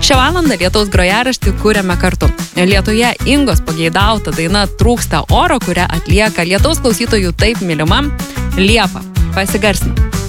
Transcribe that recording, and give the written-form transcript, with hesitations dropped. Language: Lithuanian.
Šią valandą Lietaus grojaraštį kūrėme kartu. Lietuje Ingos pageidauta daina Trūksta oro, kurią atlieka Lietaus klausytojų taip mylimam Liepa. Pasigarsinam.